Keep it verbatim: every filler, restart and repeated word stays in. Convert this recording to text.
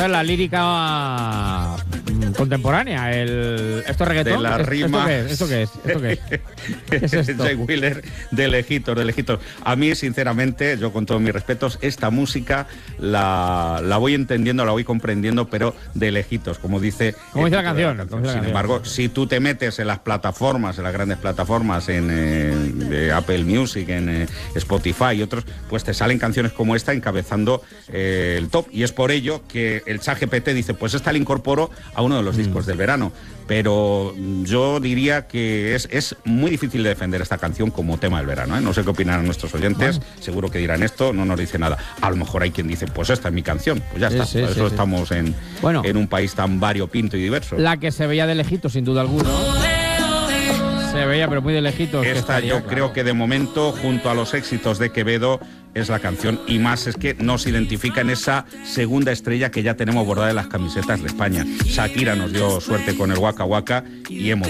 La lírica contemporánea, el esto es reggaetón. De la rima. ¿Esto qué es? ¿Esto qué es? ¿Esto qué es? ¿Qué es esto? Jay Wheeler, de lejitos, de lejitos. A mí, sinceramente, yo con todos mis respetos, esta música la, la voy entendiendo, la voy comprendiendo, pero de lejitos, como dice, como dice la canción. La canción. Sin canción. embargo, si tú te metes en las plataformas, en las grandes plataformas, en eh, de Apple Music, en eh, Spotify y otros, pues te salen canciones como esta encabezando eh, el top. Y es por ello que el ChatGPT dice, pues esta la incorporo a uno de los mm. discos del verano. Pero yo diría que es, es muy difícil de defender esta canción como tema del verano, ¿eh? No sé qué opinarán nuestros oyentes, bueno. Seguro que dirán esto, no nos dice nada. A lo mejor hay quien dice, pues esta es mi canción, pues ya sí, está, sí, por sí, eso sí. estamos en, bueno, en un país tan variopinto y diverso. La que se veía de lejitos, sin duda alguna. Se veía, pero muy de lejitos. Esta estaría, yo claro. creo que de momento, junto a los éxitos de Quevedo, es la canción, y más es que nos identifica en esa segunda estrella que ya tenemos bordada en las camisetas de España. Shakira nos dio suerte con el Waka Waka y hemos